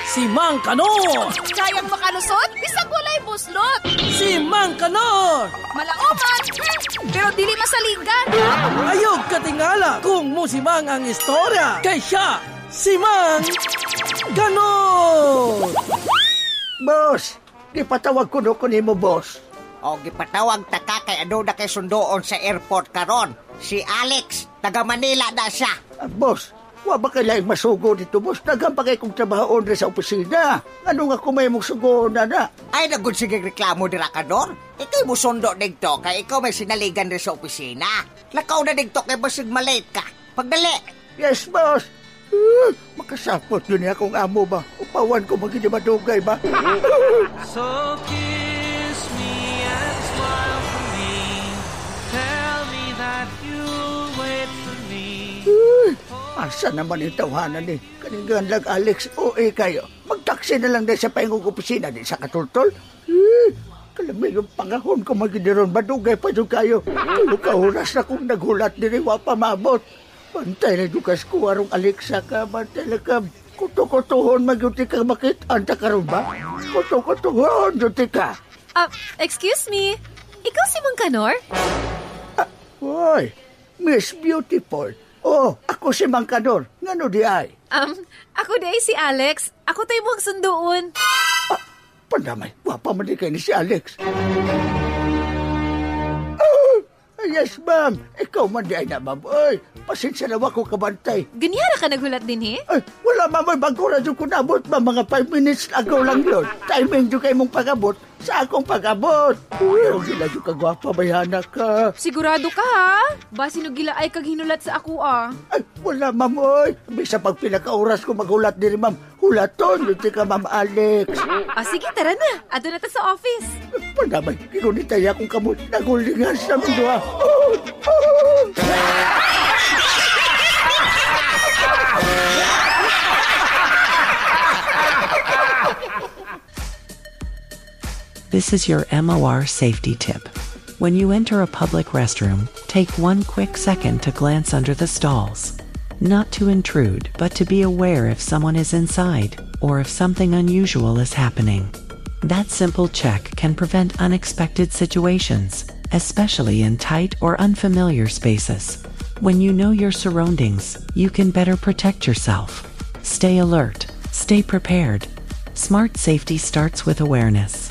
Si Mang Kanor! Kayang makalusot, bisag walay buslot. Si Mang Kanor! Malaoman, pero dili masaligan. Ayog katingala kung musimang ang istorya. Kay siya, si Mang Kanor! Boss, gipatawag ko nimo, boss. O gipatawag ta ka kay ano na kay sundoon sa airport karon. Si Alex, taga Manila na siya. Boss, wa ba kailangang masugo dito, boss? Dagang pa kayo kong trabahoon rin sa opisina. Ano nga kung may mong sugo na? Ay, nagod sige reklamo dira ka doon. Ikaw mo sundo digto kay ikaw may sinaligan rin sa opisina. Lakaw na digto kay basig malate ka. Pagdali. Yes, boss. Makasapot yun niya akong amo ba? Upawan ko maginimadugay ba? So kiss me and smile for me. Tell me that you'll wait for me. Asa naman yung tawanan ni Kaningan lang, Alex. O kayo, magtaksi na lang dahil sa paingong opisina din sa katultol. Kalamay yung pangahon ko maginiron. Madugay pa doon kayo. Tulog ka oras na kung naghulat din wa pa mabot. Bantay na dukas ko arong Alexa ka. Bantay na ka. Kuto-kutuhon magyuti ka makitaan ta karon ba? Kuto-kutuhon yuti ka. Excuse me. Ikaw si Mang Kanor? Hoy, Miss Beautiful. Ako si Mang Kanor. Ngano di ay? Ako day si Alex. Ako tayo mong sundoon. Pandamay, wapa man di kayo ni si Alex. Yes, ma'am. Ikaw man di ay na, ma'am. Ay, pasensya na ako kabantay. Ganyara ka naghulat din, Ay, wala, ma'am. Ay, bago na dyan ko nabot, ma'am. Mga 5 minutes ago lang yun. Timing dyan kayo mong pag-abot sa akong pag-abot. Uy, gila dyan ka, gwapa, bayana ka. Sigurado ka, ha? Basi no gila ay kaghinulat sa ako, ah. Ay, wala, ma'am. Ay, bisa pag pinaka-oras ko maghulat din, ma'am. Hulaton, yun ka, ma'am Alex. Sige, tara na. Ato na ta sa office. Pandamay, kinunitaya kong kamot. Nagulingan sa mundo, ha. This is your MOR safety tip. When you enter a public restroom, take one quick second to glance under the stalls. Not to intrude, but to be aware if someone is inside, or if something unusual is happening. That simple check can prevent unexpected situations, especially in tight or unfamiliar spaces. When you know your surroundings, you can better protect yourself. Stay alert, stay prepared. Smart safety starts with awareness.